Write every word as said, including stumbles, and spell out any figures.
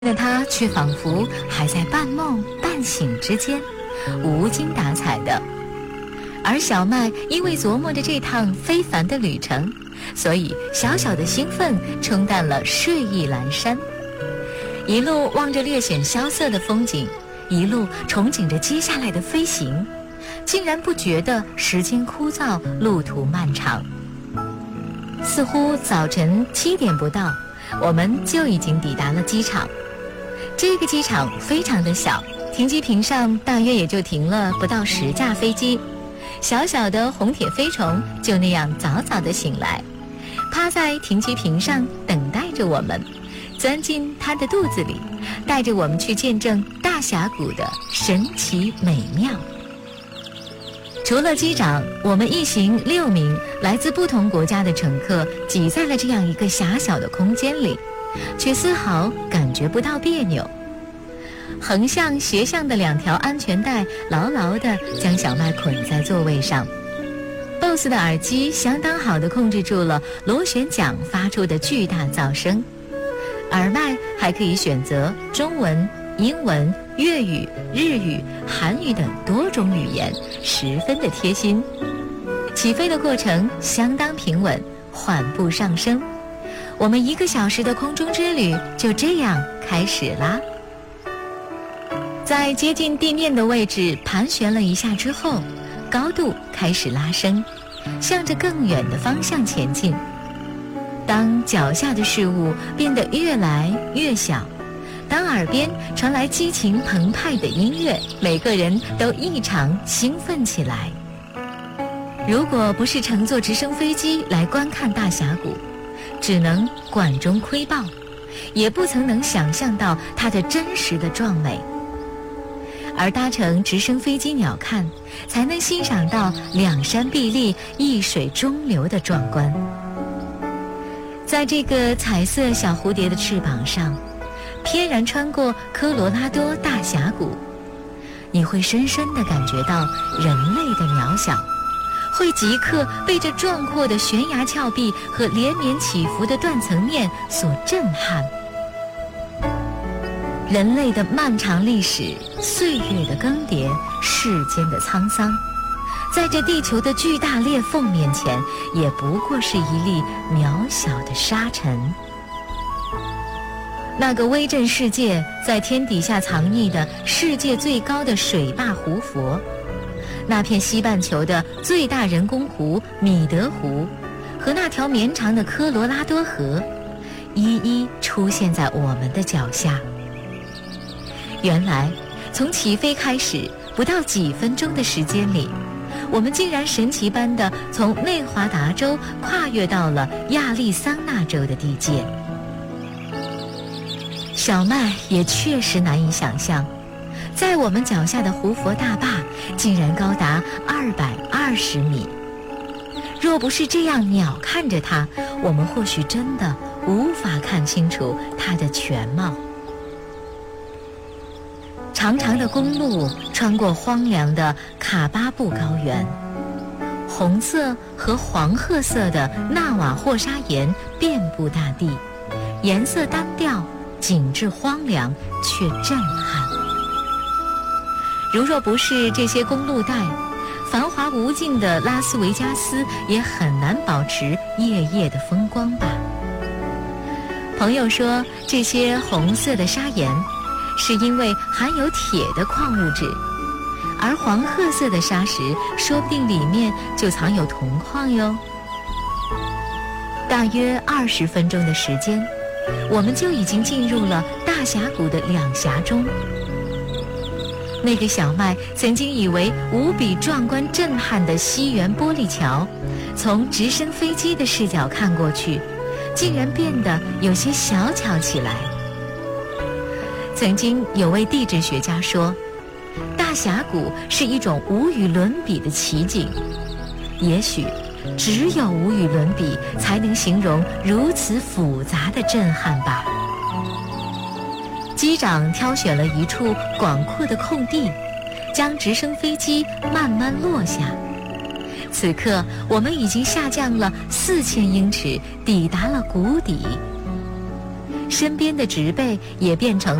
但他却仿佛还在半梦半醒之间，无精打采的。而小麦因为琢磨着这趟非凡的旅程，所以小小的兴奋冲淡了睡意阑珊。一路望着略显萧瑟的风景，一路憧憬着接下来的飞行，竟然不觉得时间枯燥，路途漫长。似乎早晨七点不到，我们就已经抵达了机场。这个机场非常的小，停机坪上大约也就停了不到十架飞机。小小的红铁飞虫就那样早早的醒来，趴在停机坪上等待着我们，钻进它的肚子里，带着我们去见证大峡谷的神奇美妙。除了机长，我们一行六名来自不同国家的乘客挤在了这样一个狭小的空间里，却丝毫感觉不到别扭。横向斜向的两条安全带牢牢地将小麦捆在座位上。 B O S S 的耳机相当好地控制住了螺旋桨发出的巨大噪声，耳麦还可以选择中文、英文、粤语、日语、韩语等多种语言，十分的贴心。起飞的过程相当平稳，缓步上升。我们一个小时的空中之旅就这样开始啦。在接近地面的位置盘旋了一下之后，高度开始拉升，向着更远的方向前进。当脚下的事物变得越来越小，当耳边传来激情澎湃的音乐，每个人都异常兴奋起来。如果不是乘坐直升飞机来观看大峡谷，只能管中窥豹，也不曾能想象到它的真实的壮美。而搭乘直升飞机鸟瞰，才能欣赏到两山壁立、一水中流的壮观。在这个彩色小蝴蝶的翅膀上，翩然穿过科罗拉多大峡谷，你会深深地感觉到人类的渺小，会即刻被这壮阔的悬崖峭壁和连绵起伏的断层面所震撼。人类的漫长历史，岁月的更迭，世间的沧桑，在这地球的巨大裂缝面前，也不过是一粒渺小的沙尘。那个威震世界，在天底下藏匿的世界最高的水坝胡佛，那片西半球的最大人工湖米德湖，和那条绵长的科罗拉多河，一一出现在我们的脚下。原来，从起飞开始，不到几分钟的时间里，我们竟然神奇般地从内华达州跨越到了亚利桑那州的地界。小麦也确实难以想象，在我们脚下的胡佛大坝竟然高达二百二十米。若不是这样鸟看着它，我们或许真的无法看清楚它的全貌。长长的公路穿过荒凉的卡巴布高原，红色和黄褐色的纳瓦霍砂岩遍布大地，颜色单调，景致荒凉却震撼。如若不是这些公路带，繁华无尽的拉斯维加斯也很难保持夜夜的风光吧。朋友说，这些红色的砂岩是因为含有铁的矿物质，而黄褐色的砂石说不定里面就藏有铜矿哟。大约二十分钟的时间，我们就已经进入了大峡谷的两峡中。那个小麦曾经以为无比壮观震撼的西园玻璃桥，从直升飞机的视角看过去，竟然变得有些小巧起来。曾经有位地质学家说，大峡谷是一种无与伦比的奇景，也许只有无与伦比才能形容如此复杂的震撼吧。机长挑选了一处广阔的空地，将直升飞机慢慢落下。此刻我们已经下降了四千英尺，抵达了谷底。 身边的植被也变成